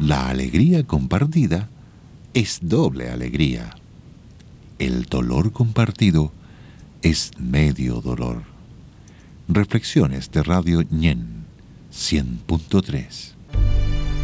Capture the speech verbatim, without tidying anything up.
La alegría compartida es doble alegría. El dolor compartido es medio dolor. Reflexiones de Radio Ñen cien punto tres.